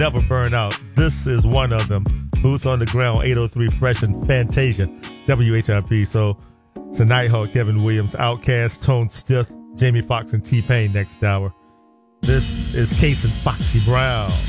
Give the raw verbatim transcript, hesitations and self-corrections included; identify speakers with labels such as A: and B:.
A: never burn out. This is one of them. Boots on the Ground, eight oh three Fresh and Fantasia, W H I P. So it's a Nighthawk, Kevin Williams, Outkast, Tone Stith, Jamie Foxx, and T-Pain next hour. This is Case and Foxy Brown.